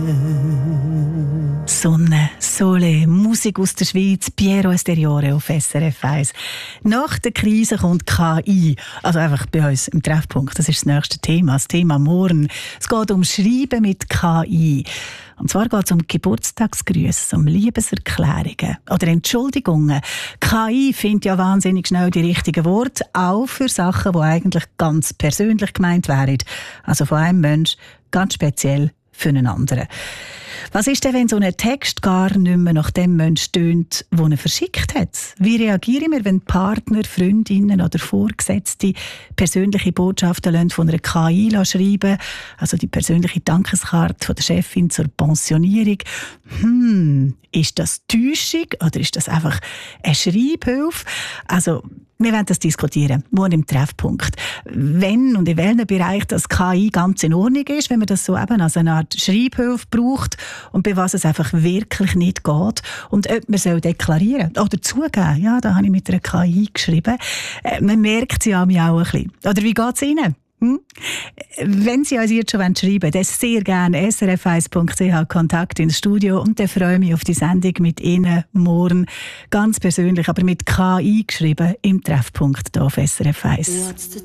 Sonne, Sole, Musik aus der Schweiz, Piero Esteriore auf SRF 1. Nach der Krise kommt KI, also einfach bei uns im Treffpunkt. Das ist das nächste Thema, das Thema morgen. Es geht um Schreiben mit KI. Und zwar geht es um Geburtstagsgrüße, um Liebeserklärungen oder Entschuldigungen. KI findet ja wahnsinnig schnell die richtigen Worte, auch für Sachen, die eigentlich ganz persönlich gemeint wären. Also von einem Mensch ganz speziell für einen anderen. Was ist denn, wenn so ein Text gar nicht mehr nach dem Menschen tönt, den er verschickt hat? Wie reagieren wir, wenn Partner, Freundinnen oder Vorgesetzte persönliche Botschaften von einer KI schreiben, also die persönliche Dankeskarte von der Chefin zur Pensionierung? Ist das Täuschung oder ist das einfach eine Schreibhilfe? Also, wir werden das diskutieren, morgen im Treffpunkt. Wenn und in welchem Bereich das KI ganz in Ordnung ist, wenn man das so eben als eine Art Schreibhilfe braucht und bei was es einfach wirklich nicht geht und ob man soll deklarieren oder zugeben, ja, da habe ich mit einer KI geschrieben. Man merkt sie an mir auch ein bisschen. Oder wie geht es Ihnen? Wenn Sie uns jetzt schon schreiben wollen, dann sehr gerne srf1.ch Kontakt ins Studio und dann freue ich mich auf die Sendung mit Ihnen morgen ganz persönlich, aber mit KI geschrieben im Treffpunkt hier auf SRF 1.